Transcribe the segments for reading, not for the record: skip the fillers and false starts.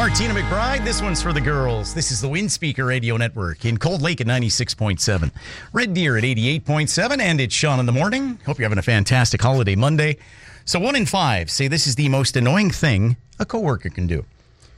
Martina McBride. This one's for the girls. This is the Windspeaker Radio Network in Cold Lake at 96.7, Red Deer at 88.7, and it's Sean in the morning. Hope you're having a fantastic holiday Monday. So 1 in 5 say this is the most annoying thing a coworker can do.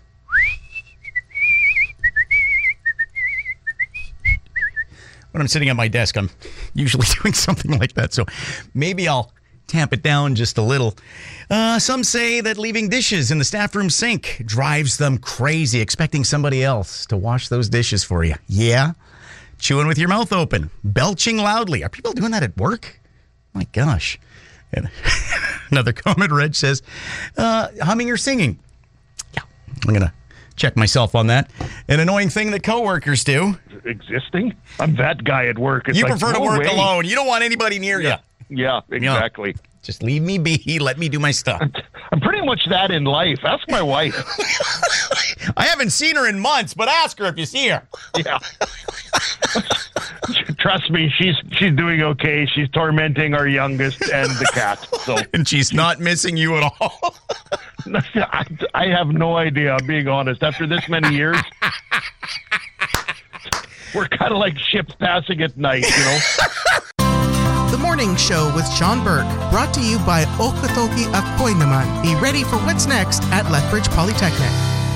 When I'm sitting at my desk, I'm usually doing something like that. So maybe I'll tamp it down just a little. Some say that leaving dishes in the staff room sink drives them crazy, expecting somebody else to wash those dishes for you. Yeah. Chewing with your mouth open. Belching loudly. Are people doing that at work? My gosh. And another comment, Reg says, humming or singing. Yeah, I'm going to check myself on that. An annoying thing that coworkers do. Existing? I'm that guy at work. It's you like, prefer to work alone. You don't want anybody near you. Yeah, exactly. Just leave me be. Let me do my stuff. I'm pretty much that in life. Ask my wife. I haven't seen her in months, but ask her if you see her. Yeah. Trust me, she's doing okay. She's tormenting our youngest and the cat. So, and she's not missing you at all. I have no idea, I'm being honest. After this many years, we're kind of like ships passing at night, you know? The Morning Show with Sean Burke, brought to you by Okotoki Akoy Naman. Be ready for what's next at Lethbridge Polytechnic.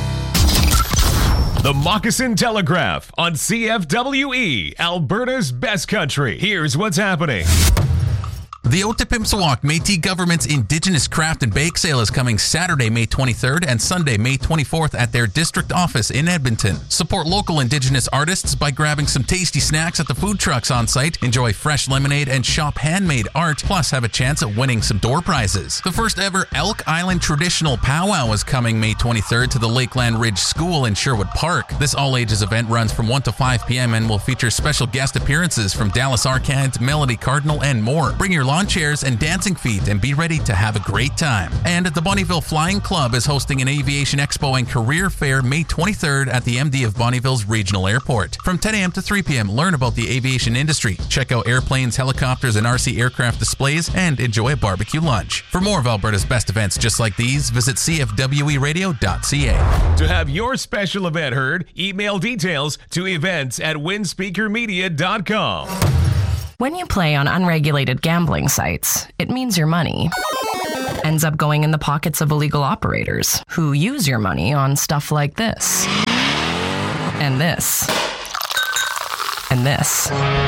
The Moccasin Telegraph on CFWE, Alberta's best country. Here's what's happening. The Otipimsawak Métis Government's Indigenous Craft and Bake Sale is coming Saturday, May 23rd and Sunday, May 24th at their district office in Edmonton. Support local Indigenous artists by grabbing some tasty snacks at the food trucks on site, enjoy fresh lemonade, and shop handmade art, plus have a chance at winning some door prizes. The first ever Elk Island Traditional Powwow is coming May 23rd to the Lakeland Ridge School in Sherwood Park. This all-ages event runs from 1 to 5 p.m. and will feature special guest appearances from Dallas Arcade, Melody Cardinal, and more. Bring your lawn chairs and dancing feet and be ready to have a great time. And the Bonnyville Flying Club is hosting an aviation expo and career fair May 23rd at the MD of Bonnyville's Regional Airport. From 10 a.m. to 3 p.m., learn about the aviation industry, check out airplanes, helicopters, and RC aircraft displays, and enjoy a barbecue lunch. For more of Alberta's best events just like these, visit cfweradio.ca. To have your special event heard, email details to events@windspeakermedia.com. When you play on unregulated gambling sites, it means your money ends up going in the pockets of illegal operators who use your money on stuff like this, and this, and this.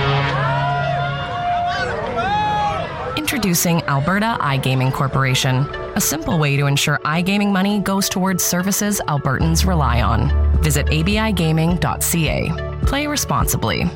Introducing Alberta iGaming Corporation, a simple way to ensure iGaming money goes towards services Albertans rely on. Visit abigaming.ca. Play responsibly.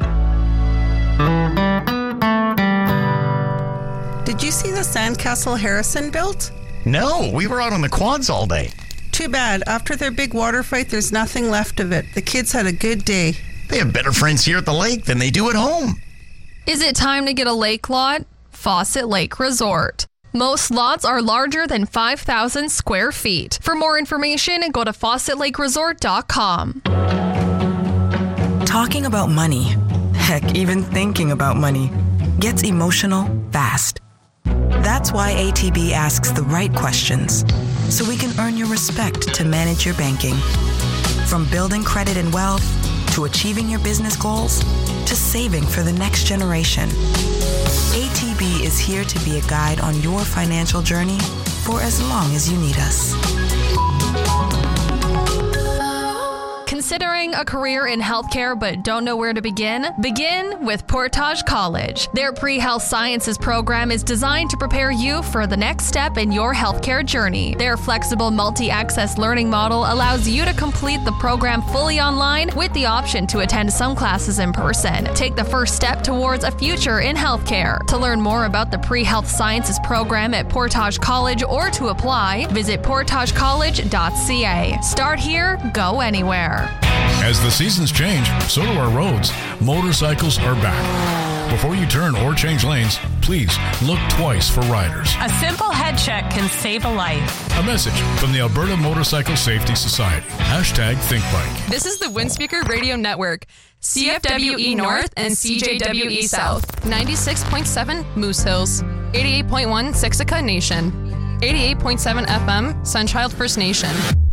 Did you see the sandcastle Harrison built? No, we were out on the quads all day. Too bad. After their big water fight, there's nothing left of it. The kids had a good day. They have better friends here at the lake than they do at home. Is it time to get a lake lot? Fawcett Lake Resort. Most lots are larger than 5,000 square feet. For more information, go to fawcettlakeresort.com. Talking about money, heck, even thinking about money, gets emotional fast. That's why ATB asks the right questions, so we can earn your respect to manage your banking. From building credit and wealth, to achieving your business goals, to saving for the next generation. ATB is here to be a guide on your financial journey for as long as you need us. Considering a career in healthcare but don't know where to begin? Begin with Portage College. Their pre-health sciences program is designed to prepare you for the next step in your healthcare journey. Their flexible multi-access learning model allows you to complete the program fully online with the option to attend some classes in person. Take the first step towards a future in healthcare. To learn more about the pre-health sciences program at Portage College or to apply, visit portagecollege.ca. Start here, go anywhere. As the seasons change, so do our roads. Motorcycles are back. Before you turn or change lanes, please look twice for riders. A simple head check can save a life. A message from the Alberta Motorcycle Safety Society. #ThinkBike. This is the Windspeaker Radio Network. CFWE North and CJWE South. 96.7 Moose Hills. 88.1 Siksika Nation. 88.7 FM Sunchild First Nation.